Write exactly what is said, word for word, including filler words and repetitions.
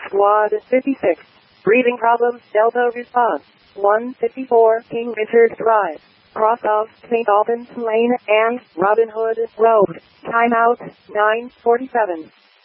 Squad fifty-six. Breathing problems, Delta response. one fifty-four King Richard Drive. Cross of Saint Albans Lane and Robin Hood Road. Timeout, nine forty-seven.